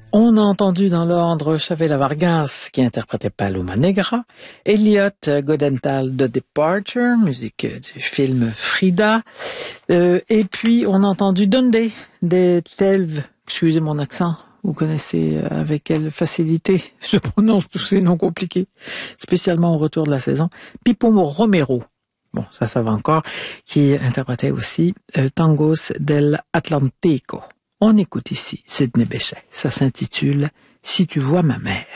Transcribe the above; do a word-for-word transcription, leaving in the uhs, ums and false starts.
On a entendu dans l'ordre Chavela Vargas qui interprétait Paloma Negra, Elliot Godenthal de Departure, musique du film Frida, euh, et puis on a entendu Dundee des Telv, excusez mon accent, vous connaissez avec quelle facilité je prononce tous ces noms compliqués, spécialement au retour de la saison, Pipo Romero. Bon, ça, ça va encore, qui interprétait aussi euh, Tangos del Atlantico. On écoute ici Sidney Bechet. Ça s'intitule « Si tu vois ma mère ».